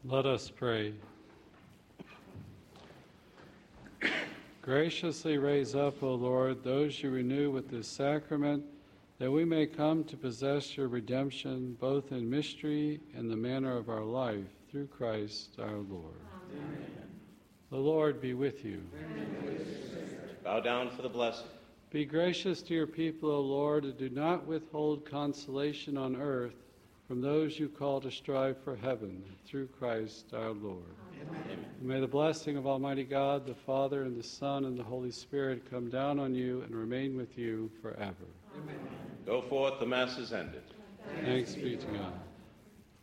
Let us pray. Graciously raise up, O Lord, those you renew with this sacrament, that we may come to possess your redemption, both in mystery and the manner of our life, through Christ our Lord. Amen. The Lord be with you. Bow down for the blessing. Be gracious to your people, O Lord, and do not withhold consolation on earth from those you call to strive for heaven, through Christ our Lord. Amen. May the blessing of Almighty God, the Father, and the Son, and the Holy Spirit come down on you and remain with you forever. Amen. Go forth, the Mass is ended. Thanks be to God.